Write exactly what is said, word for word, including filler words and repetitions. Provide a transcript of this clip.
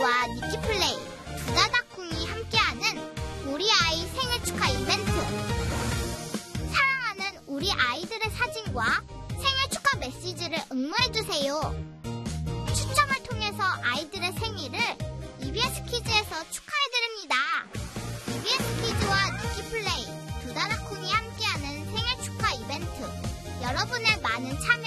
이비에스키즈와 니키플레이, 두다다콩이 함께하는 우리 아이 생일 축하 이벤트. 사랑하는 우리 아이들의 사진과 생일 축하 메시지를 응모해주세요. 추첨을 통해서 아이들의 생일을 이비에스키즈에서 축하해드립니다. 이비에스키즈와 니키플레이, 두다다콩이 함께하는 생일 축하 이벤트. 여러분의 많은 참여